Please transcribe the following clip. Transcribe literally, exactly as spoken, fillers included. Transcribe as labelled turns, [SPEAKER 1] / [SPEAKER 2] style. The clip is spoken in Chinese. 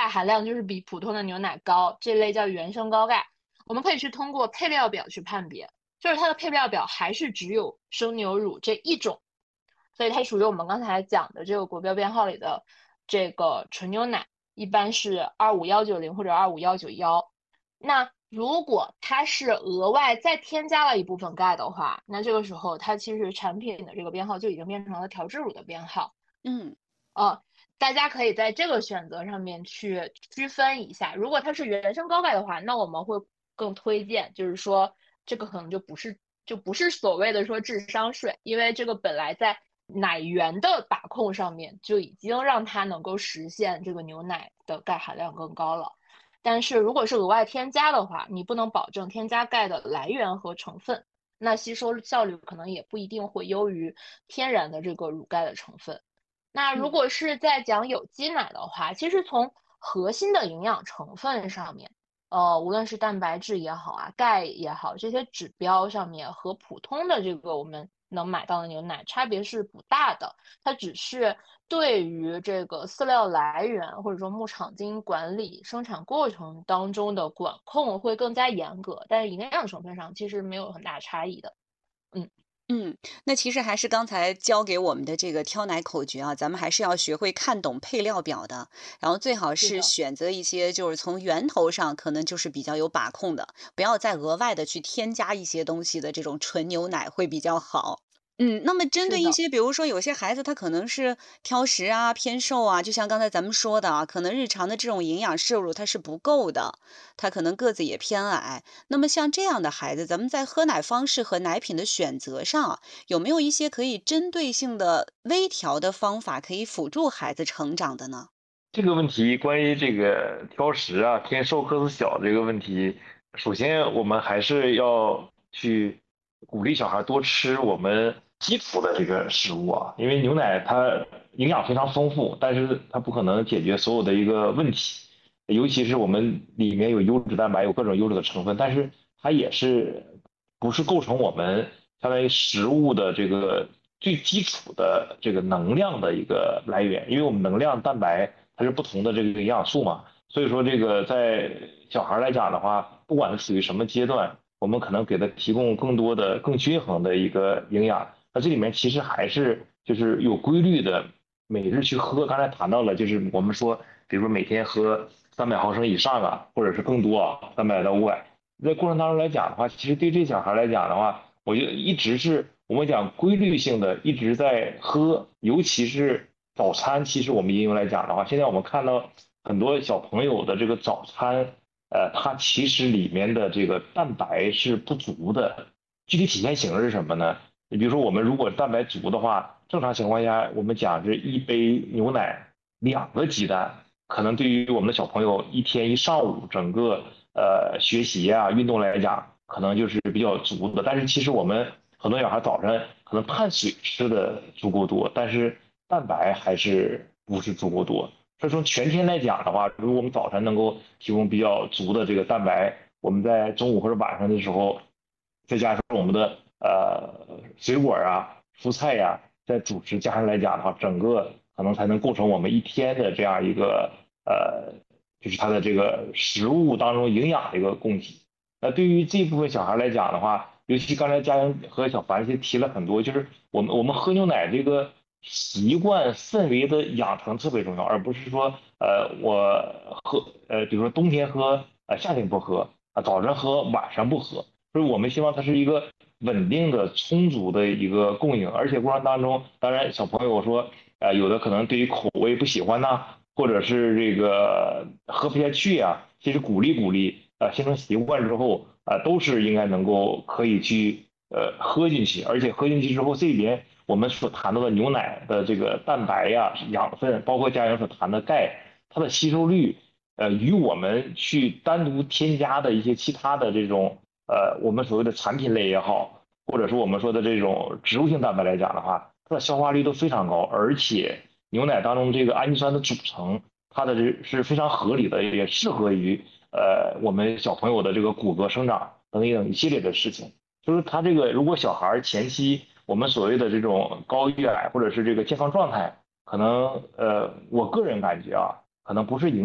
[SPEAKER 1] 钙含量就是比普通的牛奶高，这类叫原生高钙。我们可以去通过配料表去判别，就是它的配料表还是只有生牛乳这一种，所以它属于我们刚才讲的这个国标编号里的这个纯牛奶，一般是二五幺九零或者二五幺九一。那如果它是额外再添加了一部分钙的话，那这个时候它其实产品的这个编号就已经变成了调制乳的编号。
[SPEAKER 2] 嗯
[SPEAKER 1] 呃，大家可以在这个选择上面去区分一下。如果它是原生高钙的话，那我们会更推荐，就是说这个可能就不是就不是所谓的说智商税，因为这个本来在奶源的把控上面就已经让它能够实现这个牛奶的钙含量更高了。但是如果是额外添加的话，你不能保证添加钙的来源和成分，那吸收效率可能也不一定会优于天然的这个乳钙的成分。那如
[SPEAKER 2] 嗯
[SPEAKER 1] 果是在讲有机奶的话，其实从核心的营养成分上面，呃，无论是蛋白质也好啊，钙也好，这些指标上面和普通的这个我们能买到的牛奶差别是不大的。它只是对于这个饲料来源或者说牧场经营管理、生产过程当中的管控会更加严格，但是营养成分上其实没有很大差异的。嗯，
[SPEAKER 2] 嗯，那其实还是刚才教给我们的这个挑奶口诀啊，咱们还是要学会看懂配料表的，然后最好
[SPEAKER 1] 是的，
[SPEAKER 2] 是选择一些就是从源头上可能就是比较有把控的，不要再额外的去添加一些东西的这种纯牛奶会比较好。嗯，那么针
[SPEAKER 1] 是的。
[SPEAKER 2] 对一些，比如说有些孩子他可能是挑食啊、偏瘦啊，就像刚才咱们说的啊，可能日常的这种营养摄入他是不够的，他可能个子也偏矮。那么像这样的孩子，咱们在喝奶方式和奶品的选择上啊，有没有一些可以针对性的微调的方法，可以辅助孩子成长的呢？
[SPEAKER 3] 这个问题关于这个挑食啊、偏瘦、个子小这个问题，首先我们还是要去鼓励小孩多吃我们基础的这个食物啊，因为牛奶它营养非常丰富，但是它不可能解决所有的一个问题，尤其是我们里面有优质蛋白，有各种优质的成分，但是它也是不是构成我们相当于食物的这个最基础的这个能量的一个来源，因为我们能量、蛋白它是不同的这个营养素嘛，所以说这个在小孩来讲的话，不管是属于什么阶段，我们可能给他提供更多的、更均衡的一个营养。那这里面其实还是就是有规律的，每日去喝。刚才谈到了，就是我们说，比如说每天喝三百毫升以上啊，或者是更多啊，三百到五百。在过程当中来讲的话，其实对这小孩来讲的话，我觉得一直是我们讲规律性的一直在喝，尤其是早餐。其实我们应用来讲的话，现在我们看到很多小朋友的这个早餐，呃，它其实里面的这个蛋白是不足的。具体体现形式是什么呢？你比如说，我们如果蛋白足的话，正常情况下，我们讲是一杯牛奶，两个鸡蛋，可能对于我们的小朋友一天一上午整个呃学习啊运动来讲，可能就是比较足的。但是其实我们很多小孩早晨可能碳水吃的足够多，但是蛋白还是不是足够多。所以从全天来讲的话，如果我们早晨能够提供比较足的这个蛋白，我们在中午或者晚上的时候，再加上我们的呃水果啊、蔬菜呀、在主食加上来讲的话，整个可能才能构成我们一天的这样一个呃，就是它的这个食物当中营养的一个供给。那对于这部分小孩来讲的话，尤其刚才佳莹和小凡其实提了很多，就是我们我们喝牛奶这个习惯氛围的养成特别重要，而不是说呃我喝呃比如说冬天喝呃夏天不喝啊，早晨喝晚上不喝，所以我们希望它是一个稳定的充足的一个供应，而且过程当中，当然小朋友说呃有的可能对于口味不喜欢呐、或者是这个喝不下去呀、其实鼓励鼓励，呃，形成习惯之后，啊、都是应该能够可以去呃喝进去，而且喝进去之后，这边我们所谈到的牛奶的这个蛋白呀、养分，包括家长所谈的钙，它的吸收率，呃，与我们去单独添加的一些其他的这种呃我们所谓的产品类也好，或者说我们说的这种植物性蛋白来讲的话，它的消化率都非常高，而且牛奶当中这个氨基酸的组成，它的这是非常合理的，也适合于呃我们小朋友的这个骨骼生长等等一系列的事情。就是他这个如果小孩前期我们所谓的这种高与矮或者是这个健康状态，可能呃我个人感觉啊，可能不是影